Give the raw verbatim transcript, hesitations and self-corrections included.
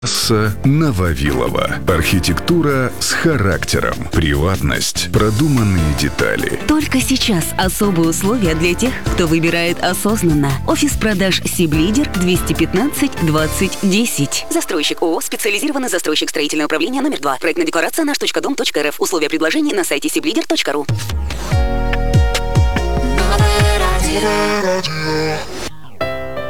С. Нововилова. Архитектура с характером. Приватность. Продуманные детали. Только сейчас особые условия для тех, кто выбирает осознанно. Офис продаж Сиблидер двести пятнадцать двадцать десять. Застройщик ООО «Специализированный застройщик строительного управления номер два». Проектная декларация наш точка дом точка рф. Условия предложений на сайте сиблидер точка ру. Радио.